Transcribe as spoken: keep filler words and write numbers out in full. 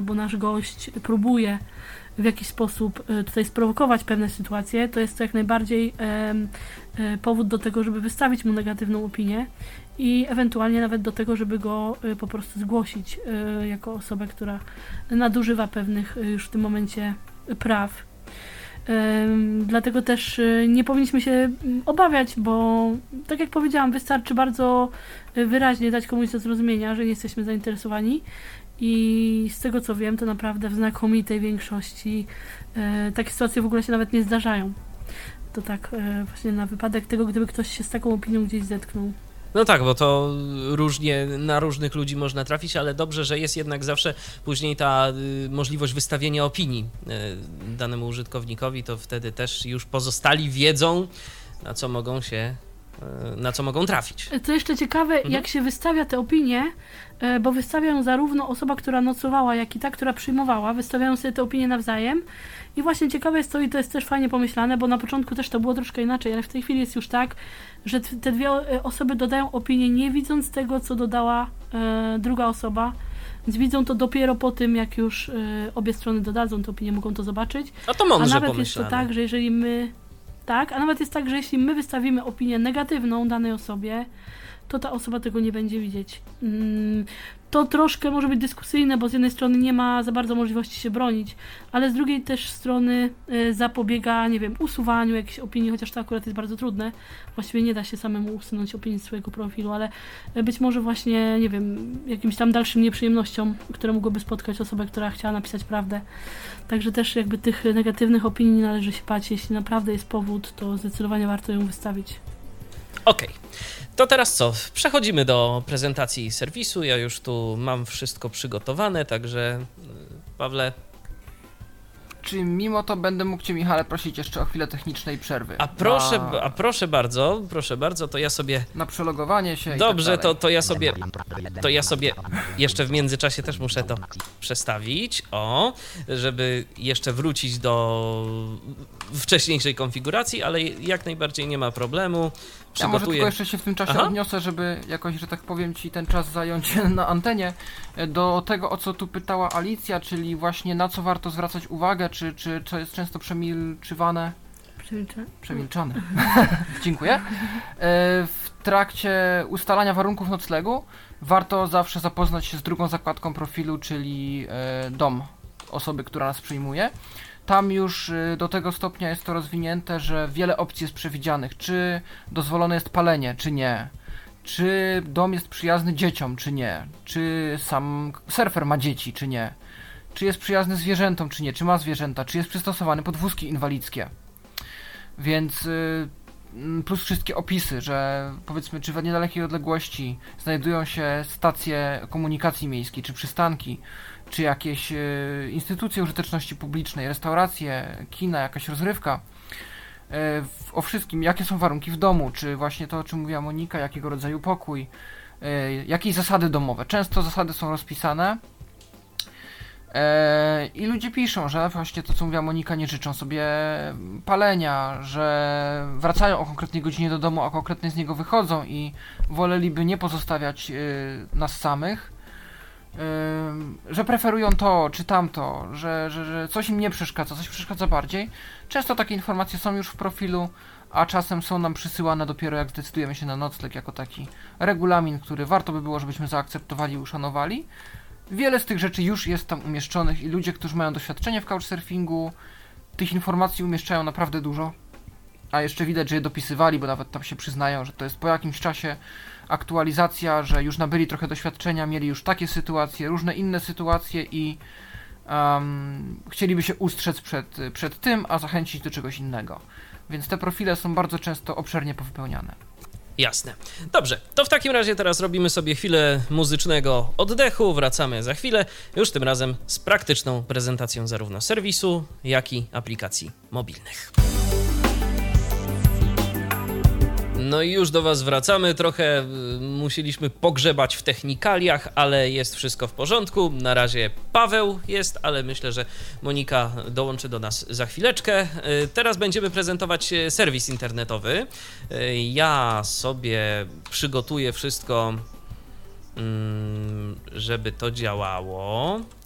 albo nasz gość próbuje w jakiś sposób tutaj sprowokować pewne sytuacje, to jest to jak najbardziej e, e, powód do tego, żeby wystawić mu negatywną opinię i ewentualnie nawet do tego, żeby go e, po prostu zgłosić e, jako osobę, która nadużywa pewnych e, już w tym momencie praw. E, dlatego też e, nie powinniśmy się obawiać, bo tak jak powiedziałam, wystarczy bardzo wyraźnie dać komuś do zrozumienia, że nie jesteśmy zainteresowani. I z tego co wiem, to naprawdę w znakomitej większości e, takie sytuacje w ogóle się nawet nie zdarzają. To tak e, właśnie na wypadek tego, gdyby ktoś się z taką opinią gdzieś zetknął. No tak, bo to różnie na różnych ludzi można trafić, ale dobrze, że jest jednak zawsze później ta y, możliwość wystawienia opinii y, danemu użytkownikowi, to wtedy też już pozostali wiedzą, na co mogą się na co mogą trafić. Co jeszcze ciekawe, mhm. jak się wystawia te opinie, bo wystawiają zarówno osoba, która nocowała, jak i ta, która przyjmowała, wystawiają sobie te opinie nawzajem i właśnie ciekawe jest to i to jest też fajnie pomyślane, bo na początku też to było troszkę inaczej, ale w tej chwili jest już tak, że te dwie osoby dodają opinię nie widząc tego, co dodała e, druga osoba, więc widzą to dopiero po tym, jak już e, obie strony dodadzą tę opinię, mogą to zobaczyć. A to mądrze A nawet pomyślane. jest to tak, że jeżeli my Tak, a nawet jest tak, że jeśli my wystawimy opinię negatywną danej osobie, to ta osoba tego nie będzie widzieć. To troszkę może być dyskusyjne, bo z jednej strony nie ma za bardzo możliwości się bronić, ale z drugiej też strony zapobiega, nie wiem, usuwaniu jakichś opinii, chociaż to akurat jest bardzo trudne. Właściwie nie da się samemu usunąć opinii z swojego profilu, ale być może właśnie, nie wiem, jakimś tam dalszym nieprzyjemnościom, które mogłyby spotkać osobę, która chciała napisać prawdę. Także też jakby tych negatywnych opinii nie należy się bać. Jeśli naprawdę jest powód, to zdecydowanie warto ją wystawić. Okej. Okay. To teraz co? Przechodzimy do prezentacji serwisu. Ja już tu mam wszystko przygotowane, także Pawle... Czy mimo to będę mógł Cię, Michale, prosić jeszcze o chwilę technicznej przerwy? A proszę, na... a proszę bardzo, proszę bardzo, to ja sobie... Na przelogowanie się. Dobrze, i tak to, to ja sobie... To ja sobie jeszcze w międzyczasie też muszę to przestawić, o, żeby jeszcze wrócić do wcześniejszej konfiguracji, ale jak najbardziej nie ma problemu. Ja może tylko jeszcze się w tym czasie Aha. odniosę, żeby jakoś, że tak powiem Ci, ten czas zająć na antenie, do tego, o co tu pytała Alicja, czyli właśnie na co warto zwracać uwagę, czy, czy to jest często przemilczywane? Przemilczane. Przemilczane. Dziękuję. W trakcie ustalania warunków noclegu warto zawsze zapoznać się z drugą zakładką profilu, czyli dom osoby, która nas przyjmuje. Tam już do tego stopnia jest to rozwinięte, że wiele opcji jest przewidzianych. Czy dozwolone jest palenie, czy nie. Czy dom jest przyjazny dzieciom, czy nie. Czy sam surfer ma dzieci, czy nie. Czy jest przyjazny zwierzętom, czy nie. Czy ma zwierzęta. Czy jest przystosowany pod wózki inwalidzkie. Więc plus wszystkie opisy, że powiedzmy, czy w niedalekiej odległości znajdują się stacje komunikacji miejskiej, czy przystanki, czy jakieś e, instytucje użyteczności publicznej, restauracje, kina, jakaś rozrywka, e, w, o wszystkim, jakie są warunki w domu, czy właśnie to, o czym mówiła Monika, jakiego rodzaju pokój, e, jakieś zasady domowe. Często zasady są rozpisane e, i ludzie piszą, że właśnie to, co mówiła Monika, nie życzą sobie palenia, że wracają o konkretnej godzinie do domu, a konkretnie z niego wychodzą i woleliby nie pozostawiać e, nas samych. Że preferują to czy tamto, że, że, że coś im nie przeszkadza, coś przeszkadza bardziej. Często takie informacje są już w profilu, a czasem są nam przysyłane dopiero jak zdecydujemy się na nocleg jako taki regulamin, który warto by było, żebyśmy zaakceptowali i uszanowali. Wiele z tych rzeczy już jest tam umieszczonych i ludzie, którzy mają doświadczenie w couchsurfingu, tych informacji umieszczają naprawdę dużo, a jeszcze widać, że je dopisywali, bo nawet tam się przyznają, że to jest po jakimś czasie aktualizacja, że już nabyli trochę doświadczenia, mieli już takie sytuacje, różne inne sytuacje i um, chcieliby się ustrzec przed, przed tym, a zachęcić do czegoś innego. Więc te profile są bardzo często obszernie powypełniane. Jasne. Dobrze, to w takim razie teraz robimy sobie chwilę muzycznego oddechu, wracamy za chwilę, już tym razem z praktyczną prezentacją zarówno serwisu, jak i aplikacji mobilnych. No i już do Was wracamy, trochę musieliśmy pogrzebać w technikaliach, ale jest wszystko w porządku. Na razie Paweł jest, ale myślę, że Monika dołączy do nas za chwileczkę. Teraz będziemy prezentować serwis internetowy. Ja sobie przygotuję wszystko, żeby to działało.